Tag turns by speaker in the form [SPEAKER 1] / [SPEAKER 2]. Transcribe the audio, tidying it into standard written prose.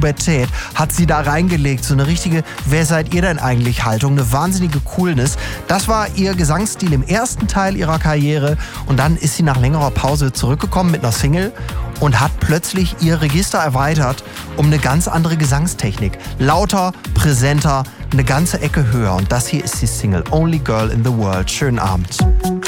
[SPEAKER 1] Pubertät hat sie da reingelegt. So eine richtige "Wer seid ihr denn eigentlich" Haltung, eine wahnsinnige Coolness. Das war ihr Gesangsstil im ersten Teil ihrer Karriere und dann ist sie nach längerer Pause zurückgekommen mit einer Single und hat plötzlich ihr Register erweitert um eine ganz andere Gesangstechnik. Lauter, präsenter, eine ganze Ecke höher. Und das hier ist die Single Only Girl in the World. Schönen Abend.